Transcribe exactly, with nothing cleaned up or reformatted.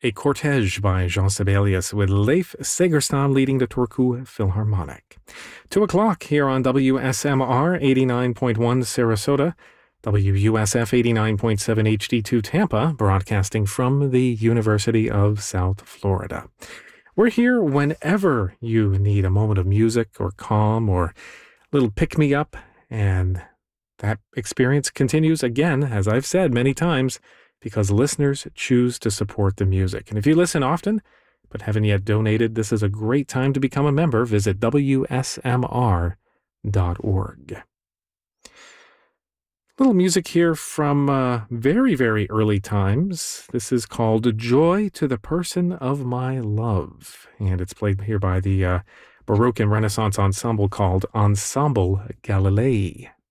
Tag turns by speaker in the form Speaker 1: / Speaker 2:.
Speaker 1: a cortege by Jean Sibelius with Leif Segerstam leading the Turku Philharmonic. Two o'clock here on W S M R eighty-nine point one Sarasota, W U S F eighty-nine point seven H D two Tampa, broadcasting from the University of South Florida. We're here whenever you need a moment of music or calm or a little pick-me-up, and that experience continues again, as I've said many times, because listeners choose to support the music. And if you listen often but haven't yet donated, this is a great time to become a member. Visit W S M R dot org. Little music here from uh, very, very early times. This is called Joy to the Person of My Love, and it's played here by the uh, Baroque and Renaissance ensemble called Ensemble Galilei.